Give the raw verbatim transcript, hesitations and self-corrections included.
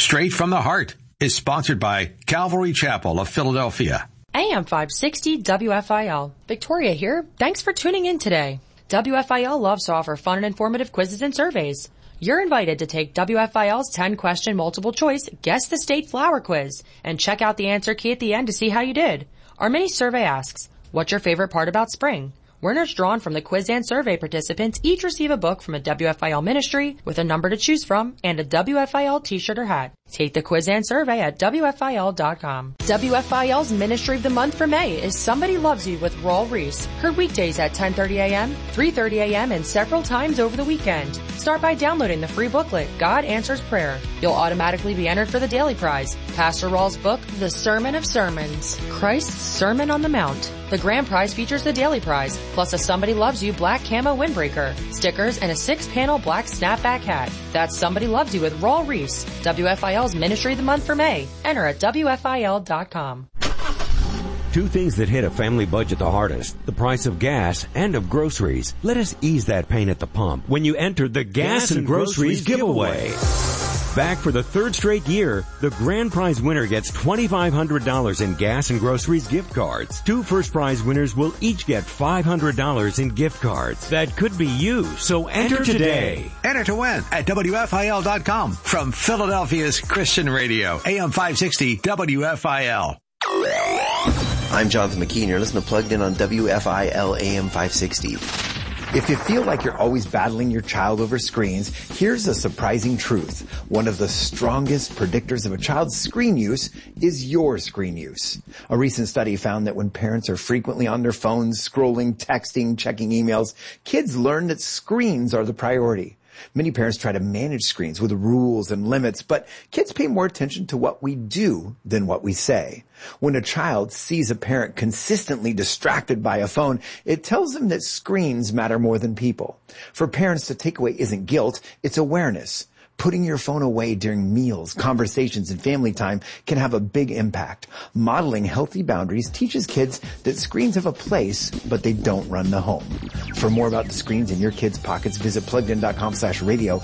Straight from the Heart is sponsored by Calvary Chapel of Philadelphia. A M five sixty W F I L. Victoria here. Thanks for tuning in today. W F I L loves to offer fun and informative quizzes and surveys. You're invited to take W F I L's ten-question multiple-choice Guess the State Flower Quiz and check out the answer key at the end to see how you did. Our mini survey asks, what's your favorite part about spring? Winners drawn from the quiz and survey participants each receive a book from a W F I L ministry with a number to choose from and a W F I L t-shirt or hat. Take the quiz and survey at W F I L dot com. W F I L's Ministry of the Month for May is Somebody Loves You with Raul Reese. Heard weekdays at ten thirty a.m., three thirty a.m., and several times over the weekend. Start by downloading the free booklet, God Answers Prayer. You'll automatically be entered for the daily prize, Pastor Raul's book, The Sermon of Sermons, Christ's Sermon on the Mount. The grand prize features the daily prize, plus a Somebody Loves You black camo windbreaker, stickers, and a six-panel black snapback hat. That's Somebody Loves You with Raul Reese, W F I L's Ministry of the Month for May. Enter at W F I L dot com. Two things that hit a family budget the hardest, the price of gas and of groceries. Let us ease that pain at the pump when you enter the Gas, gas and, and Groceries, groceries giveaway. Back for the third straight year, the grand prize winner gets twenty-five hundred dollars in Gas and Groceries gift cards. Two first prize winners will each get five hundred dollars in gift cards. That could be you, so enter, enter today. today. Enter to win at W F I L dot com from Philadelphia's Christian Radio, A M five sixty W F I L. I'm Jonathan McKee, and you're listening to Plugged In on W F I L A M five sixty. If you feel like you're always battling your child over screens, here's a surprising truth. One of the strongest predictors of a child's screen use is your screen use. A recent study found that when parents are frequently on their phones, scrolling, texting, checking emails, kids learn that screens are the priority. Many parents try to manage screens with rules and limits, but kids pay more attention to what we do than what we say. When a child sees a parent consistently distracted by a phone, it tells them that screens matter more than people. For parents, the takeaway isn't guilt, it's awareness. Putting your phone away during meals, conversations, and family time can have a big impact. Modeling healthy boundaries teaches kids that screens have a place, but they don't run the home. For more about the screens in your kids' pockets, visit plugged in dot com slash radio